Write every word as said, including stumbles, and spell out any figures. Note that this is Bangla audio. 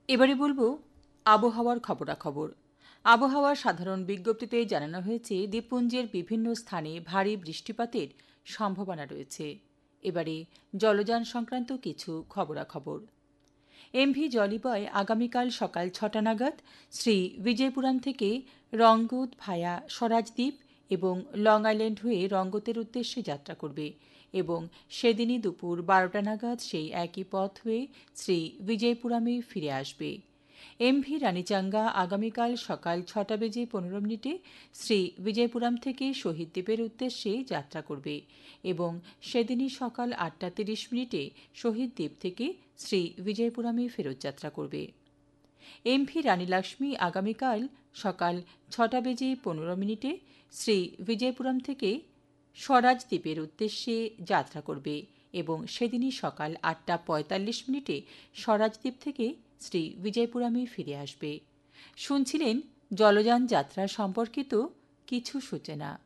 এবারে বলবো আবহাওয়ার খবরাখবর। আবহাওয়ার সাধারণ বিজ্ঞপ্তিতে জানানো হয়েছে দ্বীপপুঞ্জের বিভিন্ন স্থানে ভারী বৃষ্টিপাতের সম্ভাবনা রয়েছে। এবারে জলযান সংক্রান্ত কিছু খবরাখবর। এমভি জলিবয় আগামীকাল সকাল ছটা নাগাদ শ্রী বিজয়পুরাম থেকে রঙ্গত ভায়া স্বরাজদ্বীপ এবং লং আইল্যান্ড হয়ে রঙ্গতের উদ্দেশ্যে যাত্রা করবে এবং সেদিনই দুপুর বারোটা নাগাদ সেই একই পথ হয়ে শ্রী বিজয়পুরামে ফিরে আসবে। এমভি রানীচাঙ্গা আগামীকাল সকাল ছটা বেজে পনেরো মিনিটে শ্রী বিজয়পুরাম থেকে শহীদ দ্বীপের উদ্দেশ্যে যাত্রা করবে এবং সেদিনই সকাল আটটা তিরিশ মিনিটে শহীদ দ্বীপ থেকে শ্রী বিজয়পুরামে ফেরত যাত্রা করবে। এমভি রানী লক্ষ্মী আগামীকাল সকাল ছটা বেজে পনেরো মিনিটে শ্রী বিজয়পুরাম থেকে স্বরাজ দ্বীপের উদ্দেশ্যে যাত্রা করবে এবং সেদিনই সকাল আটটা পঁয়তাল্লিশ মিনিটে স্বরাজদ্বীপ থেকে শ্রী বিজয়পুরামে ফিরে আসবে। শুনছিলেন জলযান যাত্রা সম্পর্কিত কিছু সূচনা।